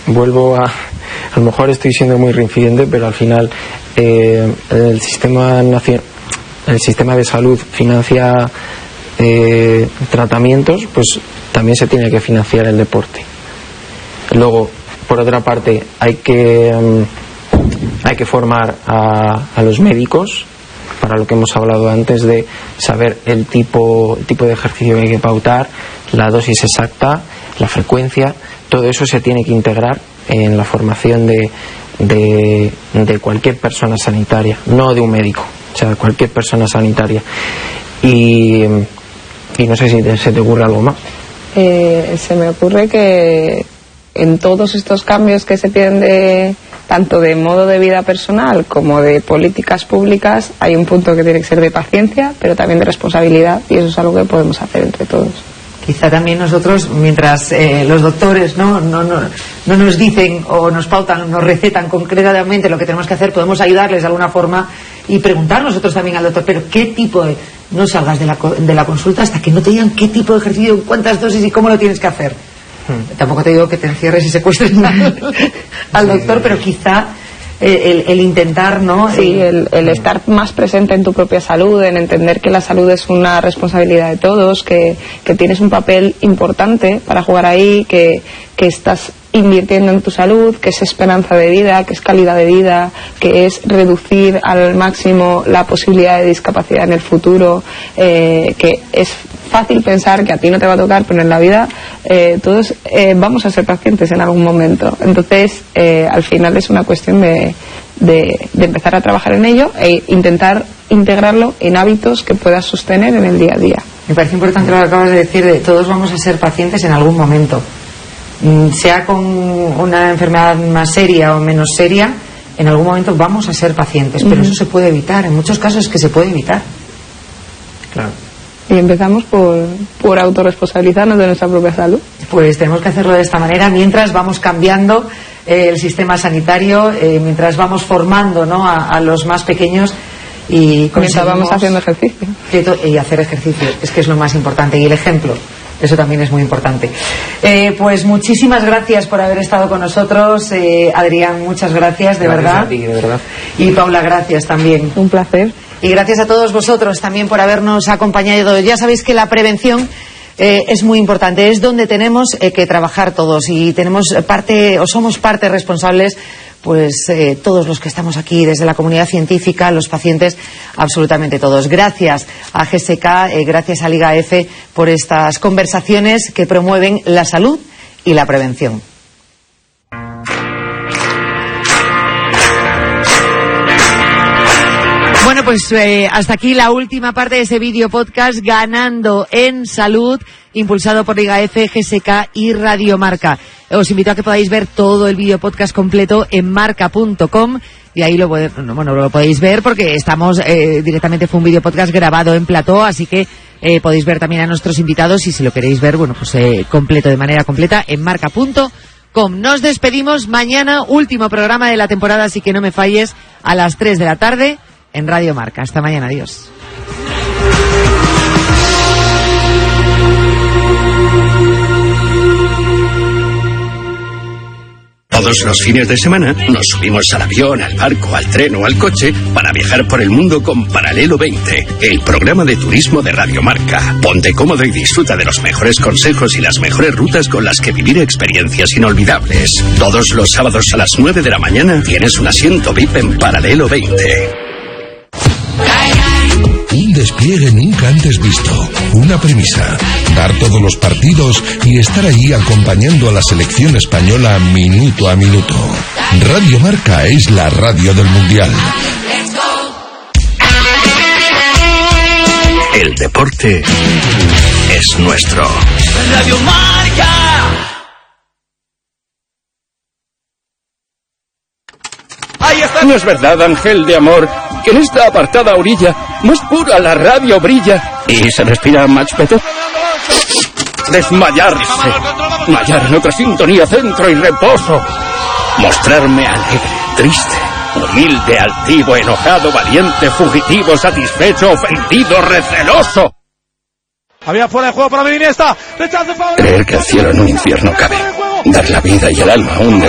vuelvo a lo mejor estoy siendo muy reincidente, pero al final el sistema de salud financia tratamientos, pues también se tiene que financiar el deporte. Luego, por otra parte, hay que formar a los médicos para lo que hemos hablado antes, de saber el tipo de ejercicio que hay que pautar, la dosis exacta, la frecuencia. Todo eso se tiene que integrar en la formación de cualquier persona sanitaria, no de un médico, o sea, cualquier persona sanitaria. Y no sé si se te ocurre algo más. Se me ocurre que en todos estos cambios que se piden tanto de modo de vida personal como de políticas públicas, hay un punto que tiene que ser de paciencia, pero también de responsabilidad, y eso es algo que podemos hacer entre todos. Quizá también nosotros, mientras los doctores no nos dicen o nos pautan, nos recetan concretamente lo que tenemos que hacer, podemos ayudarles de alguna forma y preguntar nosotros también al doctor, pero qué tipo de... No salgas de la consulta hasta que no te digan qué tipo de ejercicio, cuántas dosis y cómo lo tienes que hacer. Tampoco te digo que te encierres y secuestres al doctor, pero quizá el intentar, ¿no? Sí, el estar más presente en tu propia salud, en entender que la salud es una responsabilidad de todos, que tienes un papel importante para jugar ahí, que estás invirtiendo en tu salud, que es esperanza de vida, que es calidad de vida, que es reducir al máximo la posibilidad de discapacidad en el futuro, que es fácil pensar que a ti no te va a tocar, pero en la vida todos vamos a ser pacientes en algún momento. Entonces, al final es una cuestión de empezar a trabajar en ello e intentar integrarlo en hábitos que puedas sostener en el día a día. Me parece importante lo que acabas de decir, de todos vamos a ser pacientes en algún momento. Sea con una enfermedad más seria o menos seria, en algún momento vamos a ser pacientes, pero eso se puede evitar, en muchos casos es que se puede evitar. Claro. Y empezamos por autorresponsabilizarnos de nuestra propia salud. Pues tenemos que hacerlo de esta manera mientras vamos cambiando el sistema sanitario, mientras vamos formando, ¿no?, a los más pequeños, y mientras vamos haciendo ejercicio. Y hacer ejercicio, es que es lo más importante, y el ejemplo. Eso también es muy importante. Pues muchísimas gracias por haber estado con nosotros. Adrián, muchas gracias, de verdad. A ti, de verdad. Y Paula, gracias también. Un placer. Y gracias a todos vosotros también por habernos acompañado. Ya sabéis que la prevención es muy importante, es donde tenemos que trabajar todos, y tenemos parte, o somos parte responsables, pues todos los que estamos aquí, desde la comunidad científica, los pacientes, absolutamente todos. Gracias a GSK, gracias a Liga F por estas conversaciones que promueven la salud y la prevención. Bueno, pues hasta aquí la última parte de ese vídeo podcast Ganando en Salud, impulsado por Liga F, GSK y Radio Marca. Os invito a que podáis ver todo el vídeo podcast completo en marca.com, y ahí lo podéis ver porque estamos directamente, fue un vídeo podcast grabado en plató, así que podéis ver también a nuestros invitados, y si lo queréis ver, bueno, pues completo, de manera completa, en marca.com. Nos despedimos mañana, último programa de la temporada, así que no me falles, a las 3 de la tarde en Radio Marca. Hasta mañana, adiós. Todos los fines de semana nos subimos al avión, al barco, al tren o al coche para viajar por el mundo con Paralelo 20, el programa de turismo de Radio Marca. Ponte cómodo y disfruta de los mejores consejos y las mejores rutas con las que vivir experiencias inolvidables. Todos los sábados a las 9 de la mañana tienes un asiento VIP en Paralelo 20. Un despliegue nunca antes visto, una premisa, dar todos los partidos y estar allí acompañando a la selección española minuto a minuto. Radio Marca es la radio del Mundial. El deporte es nuestro. Radio Marca. No es verdad, ángel de amor, que en esta apartada orilla más pura la radio brilla y se respira más peto. Desmayarse, mallar en otra sintonía, centro y reposo. Mostrarme alegre, triste, humilde, altivo, enojado, valiente, fugitivo, satisfecho, ofendido, receloso. Había fuera de juego para Iniesta. Creer que el cielo en un infierno cabe. Dar la vida y el alma a un